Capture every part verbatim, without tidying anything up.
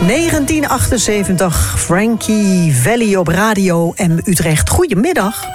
negentien achtenzeventig, Frankie Valli op Radio M Utrecht. Goedemiddag.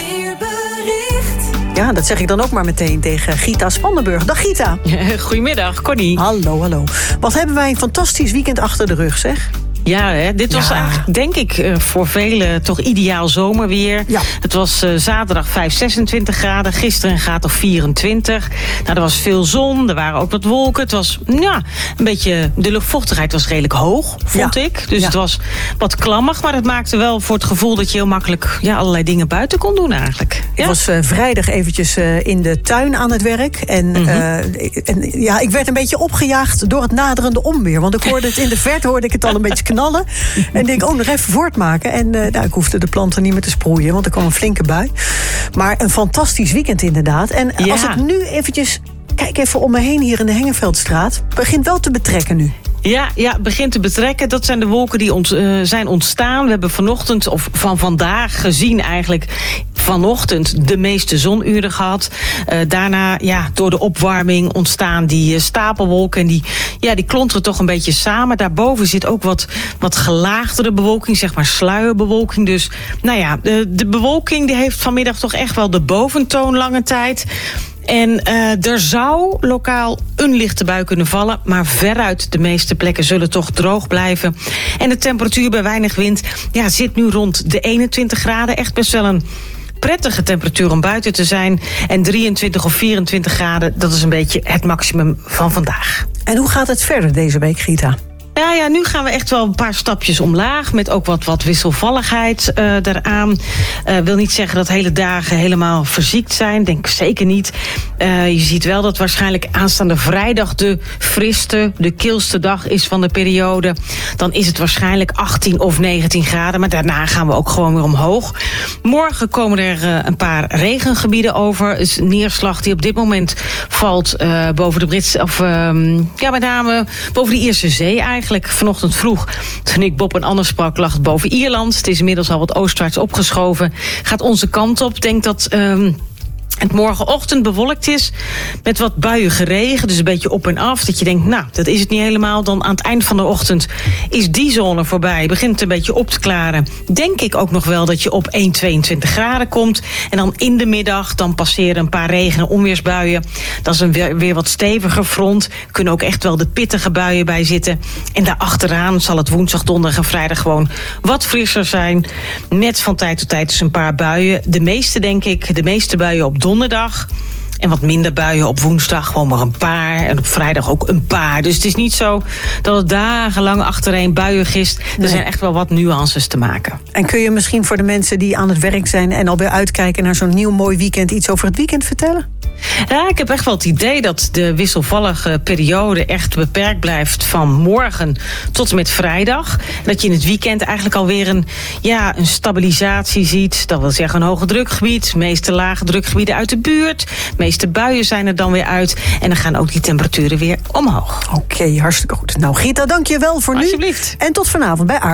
Weerbericht. Ja, dat zeg ik dan ook maar meteen tegen Gita Spandenburg. Dag Gita. Goedemiddag, Connie. Hallo, hallo. Wat hebben wij een fantastisch weekend achter de rug, zeg. Ja, hè, dit was ja. eigenlijk, denk ik, voor velen toch ideaal zomerweer. Ja. Het was uh, zaterdag vijf, zesentwintig graden, gisteren een graad of vierentwintig. Nou, er was veel zon, er waren ook wat wolken. Het was, ja, een beetje, de luchtvochtigheid was redelijk hoog, vond ja. ik. Dus ja. het was wat klammig, maar het maakte wel voor het gevoel dat je heel makkelijk ja, allerlei dingen buiten kon doen eigenlijk. Ja. Ik was uh, vrijdag eventjes uh, in de tuin aan het werk. En, mm-hmm. uh, en ja, ik werd een beetje opgejaagd door het naderende onweer. Want ik hoorde het in de verte, hoorde ik het al een beetje knallen. En ik denk, oh, nog even voortmaken. En uh, nou, ik hoefde de planten niet meer te sproeien, want er kwam een flinke bui. Maar een fantastisch weekend inderdaad. En ja. als ik nu eventjes, kijk even om me heen hier in de Hengeveldstraat, begint wel te betrekken nu. Ja, ja, begint te betrekken. Dat zijn de wolken die ont, uh, zijn ontstaan. We hebben vanochtend, of van vandaag gezien eigenlijk, vanochtend de meeste zonuren gehad. Uh, daarna, ja, door de opwarming ontstaan die uh, stapelwolken. En die, ja, die klonteren toch een beetje samen. Daarboven zit ook wat, wat gelaagdere bewolking, zeg maar sluierbewolking. Dus, nou ja, de, de bewolking die heeft vanmiddag toch echt wel de boventoon lange tijd. En uh, er zou lokaal een lichte bui kunnen vallen, maar veruit de meeste plekken zullen toch droog blijven. En de temperatuur bij weinig wind ja, zit nu rond de eenentwintig graden. Echt best wel een prettige temperatuur om buiten te zijn. En drieëntwintig of vierentwintig graden, dat is een beetje het maximum van vandaag. En hoe gaat het verder deze week, Gita? Ja, ja, nu gaan we echt wel een paar stapjes omlaag, met ook wat, wat wisselvalligheid uh, daaraan. Uh, wil niet zeggen dat hele dagen helemaal verziekt zijn, denk ik zeker niet. Uh, je ziet wel dat waarschijnlijk aanstaande vrijdag de friste, de kilste dag is van de periode. Dan is het waarschijnlijk achttien of negentien graden, maar daarna gaan we ook gewoon weer omhoog. Morgen komen er uh, een paar regengebieden over. Dus neerslag die op dit moment valt uh, boven de Britse, of uh, ja, met name boven de Ierse Zee eigenlijk. Eigenlijk vanochtend vroeg, toen ik Bob en Anne sprak, lag het boven Ierland. Het is inmiddels al wat oostwaarts opgeschoven. Gaat onze kant op. Ik denk dat um, het morgenochtend bewolkt is met wat buiige regen. Dus een beetje op en af. Dat je denkt, nou, dat is het niet helemaal. Dan aan het eind van de ochtend is die zone voorbij. Begint het een beetje op te klaren. Denk ik ook nog wel dat je op één, tweeëntwintig graden komt. En dan in de middag, dan passeren een paar regen- en onweersbuien. Dat is een weer, weer wat steviger front. Kunnen ook echt wel de pittige buien bij zitten. En daarachteraan zal het woensdag, donderdag en vrijdag gewoon wat frisser zijn. Met van tijd tot tijd dus een paar buien. De meeste, denk ik, de meeste buien op donderdag. En wat minder buien op woensdag, gewoon maar een paar. En op vrijdag ook een paar. Dus het is niet zo dat het dagenlang achtereen buien gist. Er nee. zijn echt wel wat nuances te maken. En kun je misschien voor de mensen die aan het werk zijn en alweer uitkijken naar zo'n nieuw mooi weekend iets over het weekend vertellen? Ja, ik heb echt wel het idee dat de wisselvallige periode echt beperkt blijft van morgen tot en met vrijdag. Dat je in het weekend eigenlijk alweer een, ja, een stabilisatie ziet. Dat wil zeggen een hoge drukgebied, de meeste lage drukgebieden uit de buurt. De meeste buien zijn er dan weer uit. En dan gaan ook die temperaturen weer omhoog. Oké, okay, hartstikke goed. Nou, Gita, dank je wel voor nu. Alsjeblieft. En tot vanavond bij Aard.